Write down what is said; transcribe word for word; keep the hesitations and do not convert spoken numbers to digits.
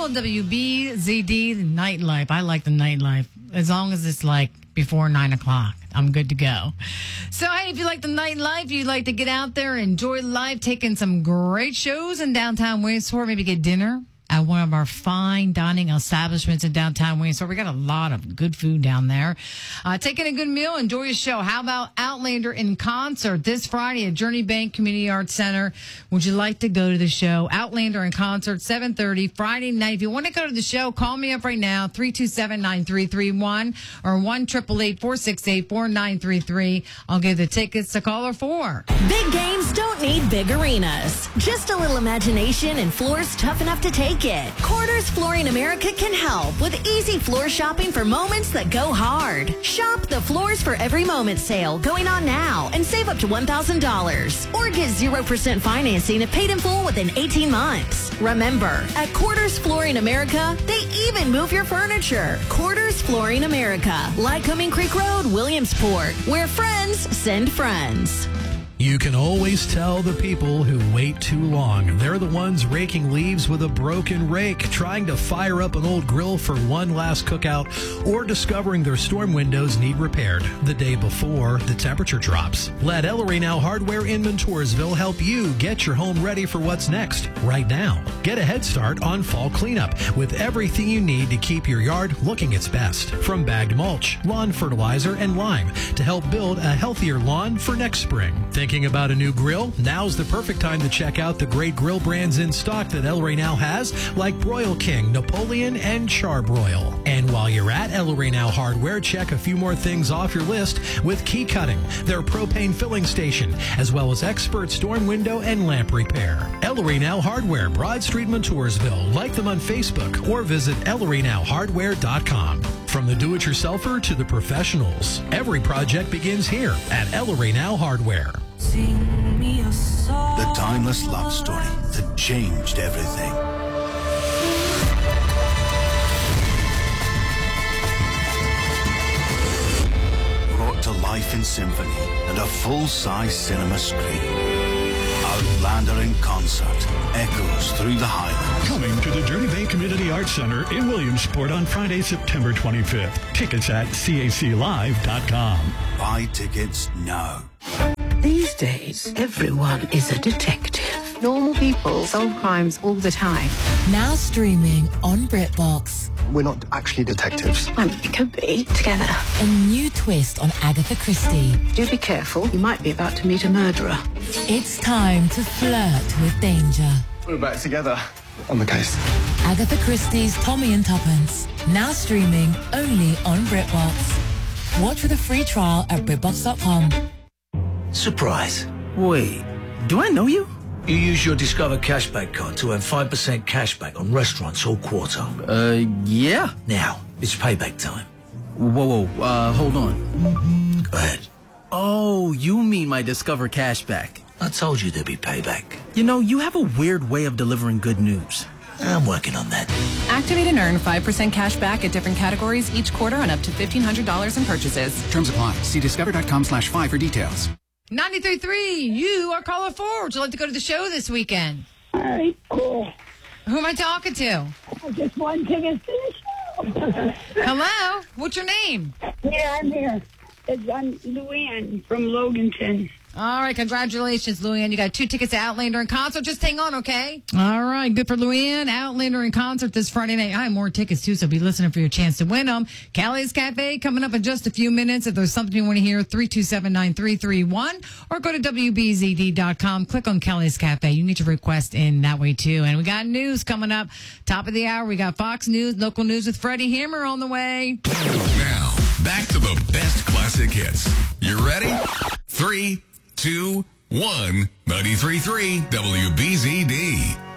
Well, W B Z D, the nightlife. I like the nightlife. As long as it's like before nine o'clock, I'm good to go. So, hey, if you like the nightlife, you like to get out there, enjoy life, taking some great shows in downtown Williamsport, maybe get dinner at one of our fine dining establishments in downtown Williamsport. We got a lot of good food down there. Uh, taking a good meal, enjoy your show. How about Outlander in concert this Friday at Journey Bank Community Arts Center? Would you like to go to the show? Outlander in concert, seven thirty, Friday night. If you want to go to the show, call me up right now, three two seven, nine three three one or one eight eight eight, four six eight, four nine three three. I'll give the tickets to caller four. Big games don't need big arenas. Just a little imagination and floors tough enough to take it. Quarters Flooring America can help with easy floor shopping for moments that go hard. Shop the Floors for Every Moment sale going on now and save up to one thousand dollars. Or get zero percent financing if paid in full within eighteen months. Remember, at Quarters Flooring America, they even move your furniture. Quarters Flooring America, Lycoming Creek Road, Williamsport, where friends send friends. You can always tell the people who wait too long. They're the ones raking leaves with a broken rake, trying to fire up an old grill for one last cookout, or discovering their storm windows need repaired the day before the temperature drops. Let Ellery Now Hardware in Montoursville help you get your home ready for what's next right now. Get a head start on fall cleanup with everything you need to keep your yard looking its best. From bagged mulch, lawn fertilizer, and lime to help build a healthier lawn for next spring. Thinking about a new grill? Now's the perfect time to check out the great grill brands in stock that Ellery Now has, like Broil King, Napoleon, and Charbroil. And while you're at Ellery Now Hardware, check a few more things off your list with Key Cutting, their propane filling station, as well as expert storm window and lamp repair. Ellery Now Hardware, Broad Street, Montoursville. Like them on Facebook or visit ellery now hardware dot com. From the do-it-yourselfer to the professionals, every project begins here at Ellery Now Hardware. Sing me a song. The timeless love story that changed everything. Brought to life in symphony and a full-size cinema screen. Outlander in concert echoes through the Highlands. Coming to the Journey Bank Community Arts Center in Williamsport on Friday, September twenty-fifth. Tickets at C A C live dot com. Buy tickets now. These days, everyone is a detective. Normal people solve crimes all the time. Now streaming on BritBox. We're not actually detectives. Um, we could be together. A new twist on Agatha Christie. Do be careful. You might be about to meet a murderer. It's time to flirt with danger. We're back together on the case. Agatha Christie's Tommy and Tuppence. Now streaming only on BritBox. Watch with a free trial at Brit Box dot com. Surprise. Wait, do I know you? You use your Discover Cashback card to earn five percent cashback on restaurants all quarter. Uh, yeah. Now, it's payback time. Whoa, whoa, uh, hold on. Go ahead. Oh, you mean my Discover Cashback. I told you there'd be payback. You know, you have a weird way of delivering good news. I'm working on that. Activate and earn five percent cash back at different categories each quarter on up to fifteen hundred dollars in purchases. Terms apply. See discover dot com slash five for details. ninety-three point three, you are caller four. Would you like to go to the show this weekend? All right, cool. Who am I talking to? I just want tickets to the show. Hello? What's your name? Yeah, I'm here. It's I'm Luann from Loganton. All right, congratulations, Luann. You got two tickets to Outlander in concert. Just hang on, okay? All right, good for Luann. Outlander in concert this Friday night. I have more tickets, too, so be listening for your chance to win them. Callie's Cafe coming up in just a few minutes. If there's something you want to hear, three two seven, nine three three one or go to W B Z D dot com. Click on Callie's Cafe. You can get your request in that way, too. And we got news coming up. Top of the hour, we got Fox News, local news with Freddie Hammer on the way. Now, back to the best classic hits. You ready? Three, two, one, ninety-three point three W B Z D.